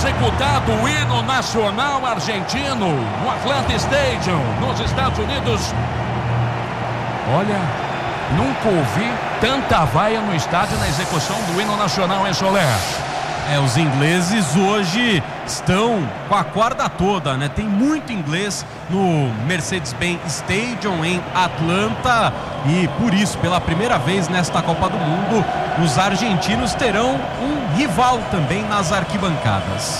executado o hino nacional argentino no Atlanta Stadium, nos Estados Unidos. Olha, nunca ouvi tanta vaia no estádio na execução do hino nacional, hein, Soler? Os ingleses hoje estão com a corda toda, né? Tem muito inglês no Mercedes-Benz Stadium em Atlanta e por isso, pela primeira vez nesta Copa do Mundo, os argentinos terão um rival também nas arquibancadas.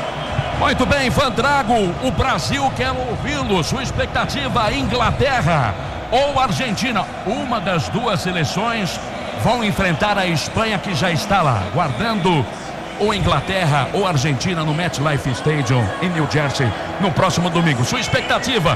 Muito bem, Van Drago, o Brasil quer ouvi-lo. Sua expectativa, Inglaterra ou Argentina? Uma das duas seleções vão enfrentar a Espanha, que já está lá, guardando ou Inglaterra ou Argentina no MetLife Stadium em New Jersey no próximo domingo. Sua expectativa?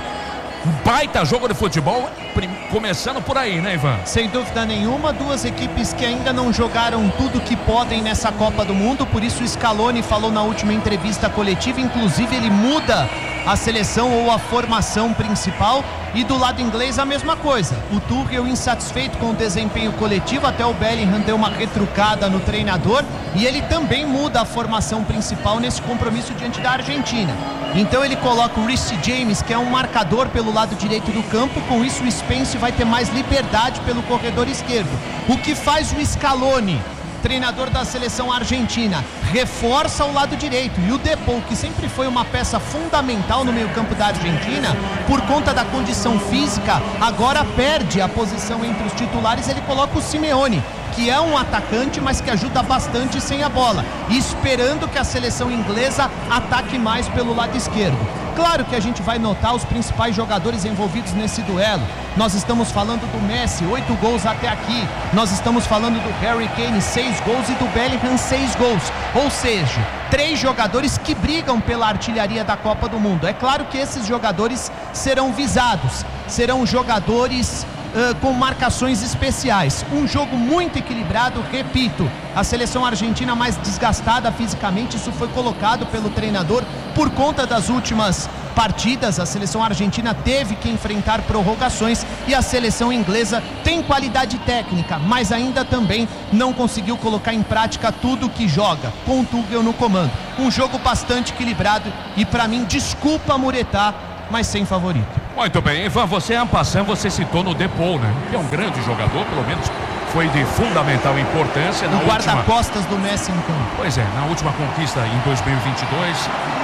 Baita jogo de futebol, começando por aí, né, Ivan? Sem dúvida nenhuma, duas equipes que ainda não jogaram tudo que podem nessa Copa do Mundo, por isso o Scaloni falou na última entrevista coletiva, inclusive ele muda a seleção ou a formação principal, e do lado inglês a mesma coisa. O Tuchel insatisfeito com o desempenho coletivo, até o Bellingham deu uma retrucada no treinador, e ele também muda a formação principal nesse compromisso diante da Argentina. Então ele coloca o Reece James, que é um marcador pelo lado direito do campo, com isso o Spence vai ter mais liberdade pelo corredor esquerdo. O que faz o Scaloni, treinador da seleção argentina, reforça o lado direito, e o Depou, que sempre foi uma peça fundamental no meio-campo da Argentina, por conta da condição física, agora perde a posição entre os titulares. Ele coloca o Simeone, que é um atacante, mas que ajuda bastante sem a bola, esperando que a seleção inglesa ataque mais pelo lado esquerdo. Claro que a gente vai notar os principais jogadores envolvidos nesse duelo. Nós estamos falando do Messi, 8 gols até aqui. Nós estamos falando do Harry Kane, 6 gols, e do Bellingham, 6 gols. Ou seja, 3 jogadores que brigam pela artilharia da Copa do Mundo. É claro que esses jogadores serão visados, serão jogadores com marcações especiais. Um jogo muito equilibrado, repito, a seleção argentina mais desgastada fisicamente, isso foi colocado pelo treinador por conta das últimas partidas. A seleção argentina teve que enfrentar prorrogações, e a seleção inglesa tem qualidade técnica, mas ainda também não conseguiu colocar em prática tudo que joga, com o Tuchel no comando. Um jogo bastante equilibrado e, para mim, desculpa muretar, mas sem favorito. Muito bem, Ivan, você citou no Depou, né? Que é um grande jogador, pelo menos foi de fundamental importância na última... guarda-costas do Messi em campo. Pois é, na última conquista em 2022.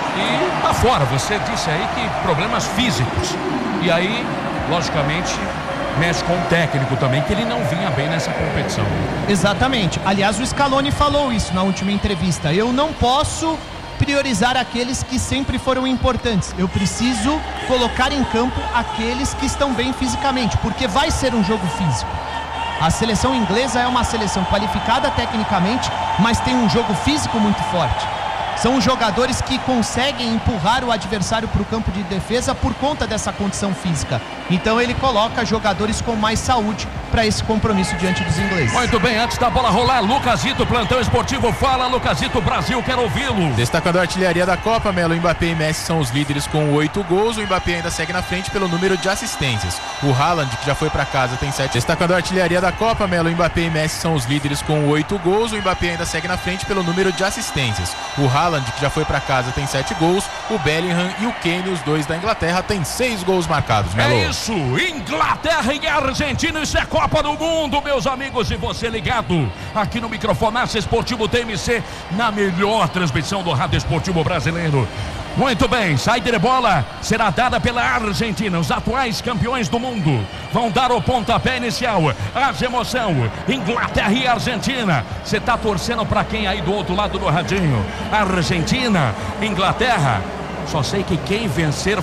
E tá fora, você disse aí que problemas físicos. E aí, logicamente, mexe com o técnico também, que ele não vinha bem nessa competição. Exatamente. Aliás, o Scaloni falou isso na última entrevista. Eu não posso priorizar aqueles que sempre foram importantes. Eu preciso colocar em campo aqueles que estão bem fisicamente, porque vai ser um jogo físico. A seleção inglesa é uma seleção qualificada tecnicamente, mas tem um jogo físico muito forte. São jogadores que conseguem empurrar o adversário para o campo de defesa por conta dessa condição física. Então ele coloca jogadores com mais saúde para esse compromisso diante dos ingleses. Muito bem, antes da bola rolar, Lucasito, plantão esportivo. Fala, Lucasito, Brasil, quero ouvi-lo. Destacando a artilharia da Copa, Melo, Mbappé e Messi são os líderes com 8 gols. O Mbappé ainda segue na frente pelo número de assistências. O Haaland, que já foi para casa, tem 7. Destacando a artilharia da Copa, Melo, Mbappé e Messi são os líderes com 8 gols. O Mbappé ainda segue na frente pelo número de assistências. O Haaland, que já foi para casa, tem 7 gols. O Bellingham e o Kane, os dois da Inglaterra, têm 6 gols marcados, Melo. É isso, Inglaterra e Argentina, isso é Copa do Mundo, meus amigos, e você ligado aqui no Microfonaço Esportivo TMC, na melhor transmissão do rádio esportivo brasileiro. Muito bem, saída de bola será dada pela Argentina. Os atuais campeões do mundo vão dar o pontapé inicial. As emoção, Inglaterra e Argentina. Você tá torcendo para quem aí do outro lado do radinho? Argentina, Inglaterra. Só sei que quem vencer